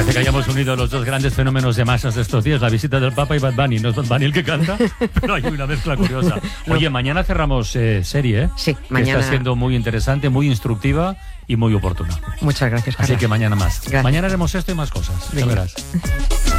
Parece que hayamos unido los dos grandes fenómenos de masas de estos días, la visita del Papa y Bad Bunny. No es Bad Bunny el que canta, pero hay una mezcla curiosa. Oye, mañana cerramos serie, ¿eh? Sí, que mañana. está siendo muy interesante, muy instructiva y muy oportuna. Muchas gracias, Carlos. Así que mañana más. Gracias. Mañana haremos esto y más cosas. Ya Venga. verás.